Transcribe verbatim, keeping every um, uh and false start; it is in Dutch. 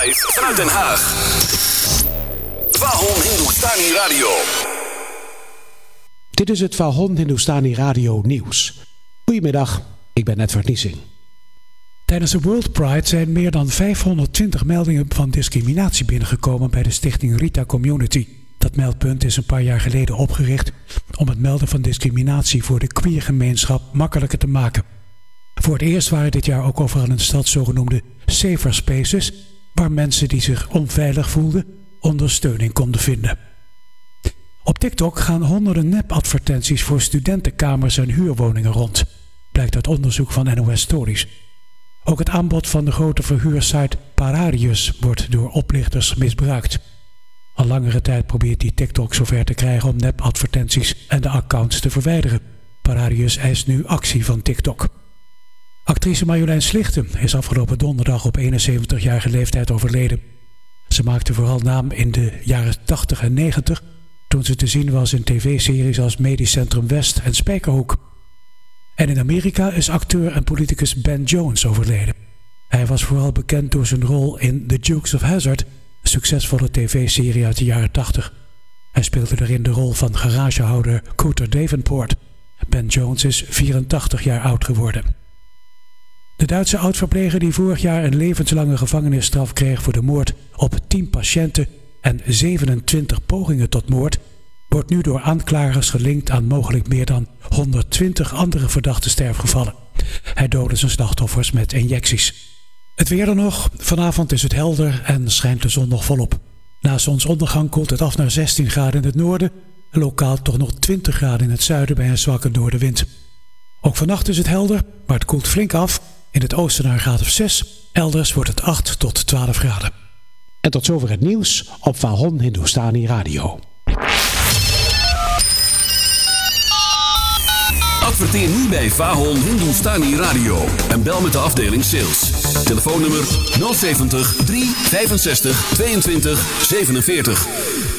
Vanuit Den Haag. Vahon Hindustani Radio. Dit is het Vahon Hindustani Radio nieuws. Goedemiddag, ik ben Edward Niesing. Tijdens de World Pride zijn meer dan vijfhonderdtwintig meldingen van discriminatie binnengekomen bij de stichting Rita Community. Dat meldpunt is een paar jaar geleden opgericht om het melden van discriminatie voor de queergemeenschap makkelijker te maken. Voor het eerst waren dit jaar ook overal in de stad zogenoemde safer spaces, waar mensen die zich onveilig voelden ondersteuning konden vinden. Op TikTok gaan honderden nepadvertenties voor studentenkamers en huurwoningen rond, blijkt uit onderzoek van N O S Stories. Ook het aanbod van de grote verhuursite Pararius wordt door oplichters misbruikt. Al langere tijd probeert die TikTok zover te krijgen om nepadvertenties en de accounts te verwijderen. Pararius eist nu actie van TikTok. Actrice Marjolein Slichten is afgelopen donderdag op eenenzeventigjarige leeftijd overleden. Ze maakte vooral naam in de jaren tachtig en negentig... toen ze te zien was in tv-series als Medisch Centrum West en Spijkerhoek. En in Amerika is acteur en politicus Ben Jones overleden. Hij was vooral bekend door zijn rol in The Dukes of Hazzard, een succesvolle tv-serie uit de jaren tachtig. Hij speelde erin de rol van garagehouder Cooter Davenport. Ben Jones is vierentachtig jaar oud geworden. De Duitse oud-verpleger die vorig jaar een levenslange gevangenisstraf kreeg voor de moord op tien patiënten en zevenentwintig pogingen tot moord, wordt nu door aanklagers gelinkt aan mogelijk meer dan honderdtwintig andere verdachte sterfgevallen. Hij doodde zijn slachtoffers met injecties. Het weer er nog. Vanavond is het helder en schijnt de zon nog volop. Na zonsondergang koelt het af naar zestien graden in het noorden, lokaal toch nog twintig graden in het zuiden bij een zwakke noordenwind. Ook vannacht is het helder, maar het koelt flink af. In het oosten naar een graad of zes, elders wordt het acht tot twaalf graden. En tot zover het nieuws op Vahon Hindustani Radio. Adverteer nu bij Vahon Hindustani Radio en bel met de afdeling sales. Telefoonnummer nul zeventig, drie vijfenzestig, tweeëntwintig, zevenenveertig.